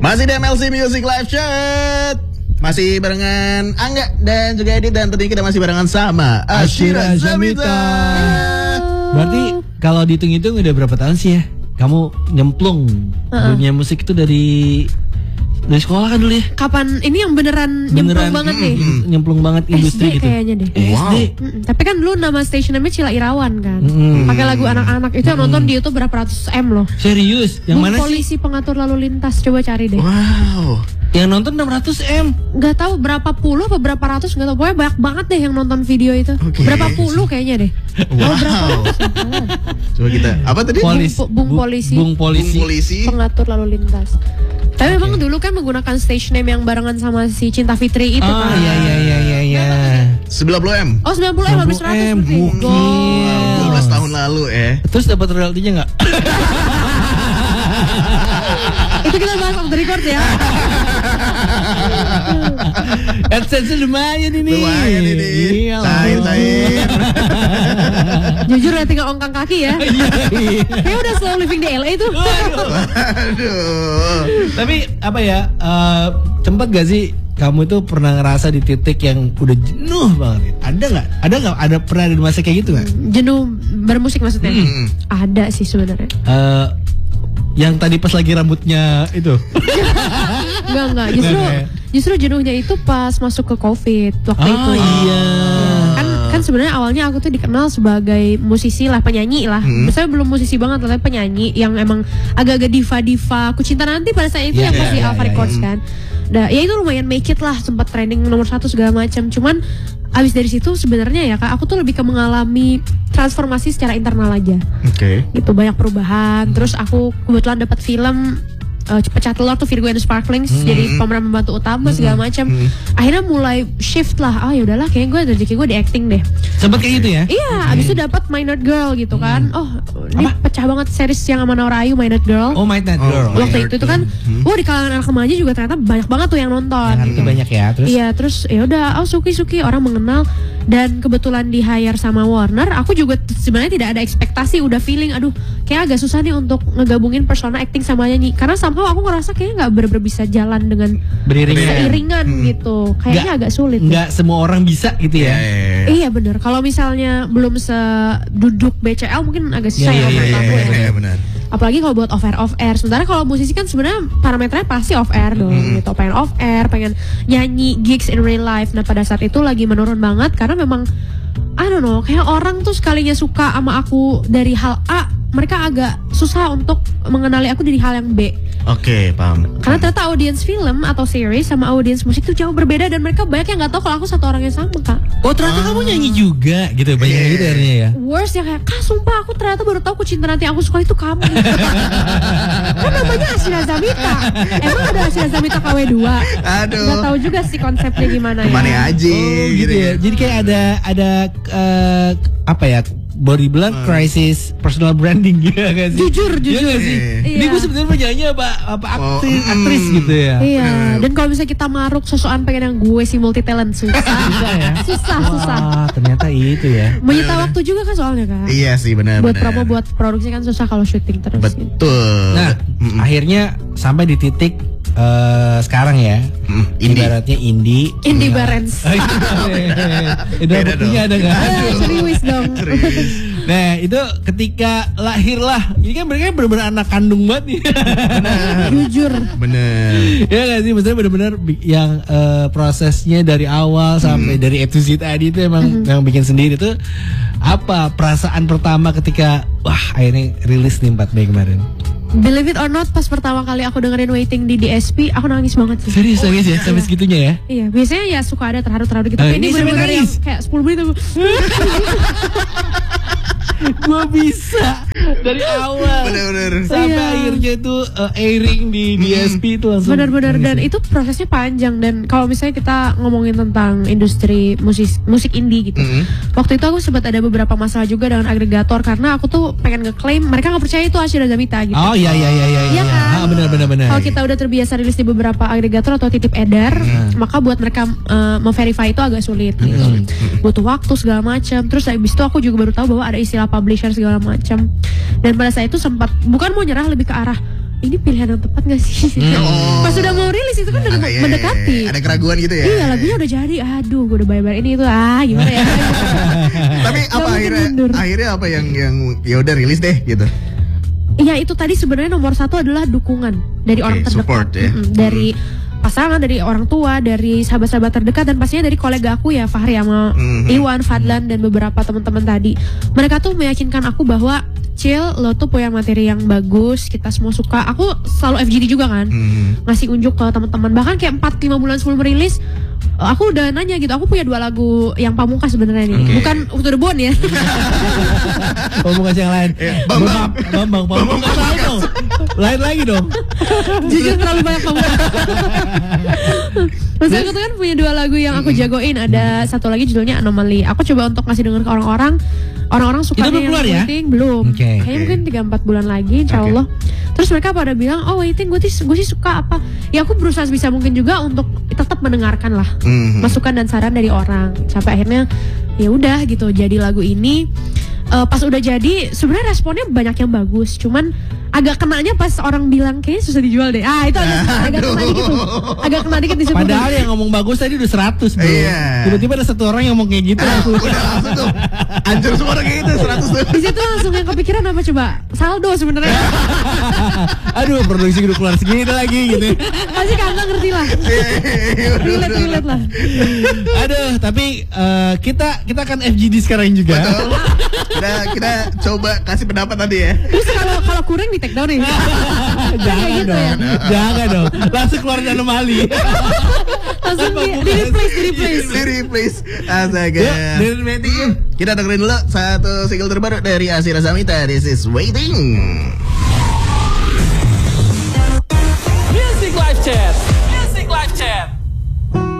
Masih di MLC Music Live Chat. Masih barengan Angga dan juga Edit. Dan tentunya kita masih barengan sama Ashira Zamita. Berarti kalau dihitung-hitung udah berapa tahun sih ya kamu nyemplung dunia musik itu dari sekolah kan dulu ya? Kapan ini yang beneran nyemplung banget nih? Nyemplung banget SD industri gitu. kayaknya deh. Wow. Tapi kan dulu nama stasiun namanya Cila Irawan kan. Pakai lagu anak-anak itu yang nonton di YouTube berapa ratus M loh. Serius? Yang Bung mana polisi sih? pengatur lalu lintas, coba cari deh. Wow. Yang nonton 600 M. Gak tahu berapa puluh atau berapa ratus, gak tahu, pokoknya banyak banget deh yang nonton video itu. Berapa puluh kayaknya deh. Wow. Berapa ratus? Coba kita apa tadi? Bung polisi. Bung polisi pengatur lalu lintas. Tapi memang dulu kan menggunakan stage name yang barengan sama si Cinta Fitri itu kan. Iya. 90 M. Oh 90 M habis 100 Wow, 12 tahun lalu Terus dapat royaltinya nggak? Itu kita bahas off the record ya. AdSense lumayan ini. Iya. Cair. Jujur ya tinggal ongkang kaki ya. Kayaknya udah slow living di LA tuh. Aduh. Tapi apa ya? Sempat gak sih kamu itu pernah ngerasa di titik yang udah jenuh banget? Ada nggak? Ada pernah di masa kayak gitu nggak? Jenuh bermusik maksudnya? Ada sih sebenarnya. Yang tadi pas lagi rambutnya itu. Enggak. Justru jenuhnya itu pas masuk ke COVID waktu itu. Iya. Kan sebenarnya awalnya aku tuh dikenal sebagai musisi lah, penyanyi lah. Saya belum musisi banget, tapi penyanyi yang emang agak-agak diva-diva. Ku Cinta Nanti pada saat itu yang pas di Alpha Records kan. Nah, ya itu lumayan make it lah, sempat trending nomor 1 segala macam. Cuman abis dari situ sebenarnya ya Kak, aku tuh lebih ke mengalami transformasi secara internal aja. Oke. Gitu, banyak perubahan. Terus aku kebetulan dapat film Pecah Telur tuh, Virgo and the Sparklings, jadi pemeran pembantu utama segala macam. Akhirnya mulai shift lah. Ya udahlah, kayaknya rezeki gue di acting deh. Sempat kayak gitu ya? Iya, abis itu dapat My Nerd Girl gitu kan. Oh, ini pecah banget series yang sama Naura Ayu, My Nerd Girl. Oh, My Nerd Girl. Waktu itu kan, di kalangan anak remaja juga ternyata banyak banget tuh yang nonton. Itu banyak ya. Terus? Iya, terus ya udah, suki orang mengenal. Dan kebetulan di hire sama Warner, aku juga sebenarnya tidak ada ekspektasi, udah feeling, aduh, kayak agak susah nih untuk ngegabungin persona acting sama nyanyi. Karena somehow aku ngerasa kayaknya nggak bener-bener bisa jalan dengan seiringan gitu. Kayaknya agak sulit. Nggak semua orang bisa gitu ya. Iya bener. Kalau misalnya belum seduduk BCL mungkin agak susah ya menurut aku ya. Iya benar. Apalagi kalau buat off air. Sementara kalau musisi kan sebenarnya parameternya pasti off air dong gitu. Pengen off air, pengen nyanyi gigs in real life. Nah pada saat itu lagi menurun banget karena memang I don't know, kayak orang tuh sekalinya suka sama aku dari hal A, mereka agak susah untuk mengenali aku dari hal yang B. Oke, paham. Karena ternyata audiens film atau series sama audiens musik tuh jauh berbeda dan mereka banyak yang nggak tahu kalau aku satu orang yang sama Kak. Oh ternyata kamu nyanyi juga gitu, banyak yang gitu akhirnya ya. Worst ya kayak, Kak sumpah aku ternyata baru tahu Ku Cinta Nanti aku suka itu kamu. Kan namanya Ashira Zamita. Emang ada Ashira Zamita KW2? Aduh. Gak tahu juga sih konsepnya gimana ya. Kemana aja gitu ya. Jadi kayak ada apa ya? Boleh bilang crisis personal branding gitu gak sih? Jujur gak sih? Ini gue sebenarnya penyanyi apa aktris gitu ya. Iya. Dan kalau misalnya kita maruk sosokan pengen yang gue sih multi talent susah. Susah. Ternyata itu ya. Menyita waktu juga kan soalnya kan. Iya sih benar. Buat promo, buat produksi kan susah kalau syuting terus. Betul. Nah akhirnya sampai di titik sekarang ya, ibaratnya indie Barens. Udah buktinya ada nggak? Serius dong. Nah itu ketika lahirlah, ini kan mereka benar-benar anak kandung banget nih. Jujur. Bener. Ya nggak sih, maksudnya benar-benar yang prosesnya dari awal sampai dari A to Z tadi itu emang yang bikin sendiri tuh. Apa perasaan pertama ketika akhirnya rilis nih 4 Mei kemarin? Believe it or not, pas pertama kali aku dengerin Waiting di DSP, aku nangis banget sih. Serius ya, sampai segitunya ya? Iya, biasanya ya suka ada terharu-terharu gitu. Tapi ini bener-bener yang kayak 10 menit aku. Gue bisa dari awal bener-bener sampai akhirnya itu airing di DSP itu langsung bener-bener. Dan itu prosesnya panjang. Dan kalau misalnya kita ngomongin tentang industri musik indie gitu, waktu itu aku sempat ada beberapa masalah juga dengan agregator karena aku tuh pengen ngeklaim mereka nggak percaya itu Ashira Zamita gitu. Oh iya kan? Benar. Kalau kita udah terbiasa rilis di beberapa agregator atau titip edar, maka buat mereka memverify itu agak sulit gitu. Butuh waktu segala macam. Terus habis itu aku juga baru tahu bahwa ada istilah publisher segala macam. Dan pada saat itu sempat bukan mau nyerah, lebih ke arah ini pilihan yang tepat gak sih? Pas udah mau rilis itu kan udah mendekati. Ada keraguan gitu ya? Iya, lagunya udah jadi. Aduh, gue udah bayar ini itu. Gimana ya? Tapi apa akhirnya apa yang ya udah rilis deh gitu? Iya, itu tadi sebenarnya nomor 1 adalah dukungan dari orang terdekat, support, ya. Dari pasangan, dari orang tua, dari sahabat-sahabat terdekat, dan pastinya dari kolega aku ya, Fahri sama Iwan, Fadlan, dan beberapa teman-teman tadi. Mereka tuh meyakinkan aku bahwa Cil, lo tuh punya materi yang bagus, kita semua suka. Aku selalu FGD juga kan, ngasih unjuk ke teman-teman. Bahkan kayak 4-5 bulan sebelum rilis, aku udah nanya gitu. Aku punya 2 lagu yang pamungkas sebenarnya nih, bukan Up to the Bone ya. Pamungkas yang lain. Bambang Pamungkas lain dong. Lain lagi dong. Jujur terlalu banyak pamungkas. Maksudnya aku tuh kan punya 2 lagu yang aku jagoin. Ada satu lagi judulnya Anomaly. Aku coba untuk ngasih denger ke orang-orang. Orang-orang suka yang Waiting belum. Kayaknya mungkin 3-4 bulan lagi, insya Allah. Terus mereka pada bilang, oh Waiting gue sih suka apa. Ya aku berusaha sebisa mungkin juga untuk tetap mendengarkan lah masukan dan saran dari orang. Sampai akhirnya ya udah gitu jadi lagu ini. Pas udah jadi sebenarnya responnya banyak yang bagus, cuman agak kenanya pas orang bilang kayaknya susah dijual deh. Itu agak kena dikit tuh. Agak kena dikit disebut. Padahal yang ngomong bagus tadi udah 100 bro. Tiba-tiba ada 1 orang yang ngomong kayak gitu. Udah langsung tuh hancur semua kayak gitu 100 tuh. Di situ langsung yang kepikiran apa coba? Saldo sebenarnya. Aduh, produksi udah keluar segitu lagi gitu. Pasti Kangga ngerti lah. Relate lah. Aduh, tapi kita akan FGD sekarang juga. Betul. Kita coba kasih pendapat tadi ya. Terus kalau kurang di take down nih. Jangan gitu dong. Ya? Jangan dong. Langsung keluar dari Anomali. Langsung di replace. Astaga. Kita dengerin dulu satu single terbaru dari Ashira Samita. This is Waiting.